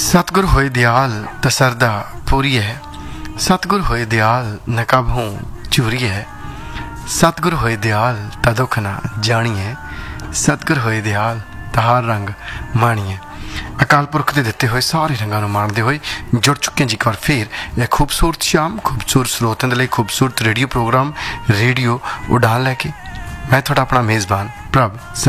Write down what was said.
सतगुर होए दयाल तसरदा पूरी है, सतगुर होए दयाल नकाबों चूरी है, सतगुर होए दयाल ता दुख ना जानिए, सतगुर होए दयाल तहार रंग माणीए। अकाल पुरख के दिते हुए सारे रंगों माणते हुए जुड़ चुके हैं जी एक बार फिर यह खूबसूरत शाम खूबसूरत स्रोतों के लिए खूबसूरत रेडियो प्रोग्राम रेडियो उड़ान लैके मैं थोड़ा अपना मेज़बान प्रभ